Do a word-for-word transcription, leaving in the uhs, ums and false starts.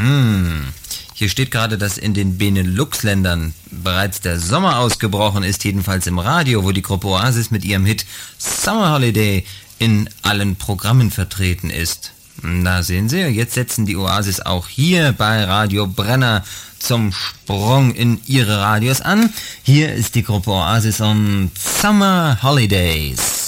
Mhm. Hier steht gerade, dass in den Benelux-Ländern bereits der Sommer ausgebrochen ist, jedenfalls im Radio, wo die Gruppe Oasis mit ihrem Hit Summer Holiday in allen Programmen vertreten ist. Na, sehen Sie, jetzt setzen die Oasis auch hier bei Radio Brenner zum Sprung in ihre Radios an. Hier ist die Gruppe Oasis und Summer Holidays.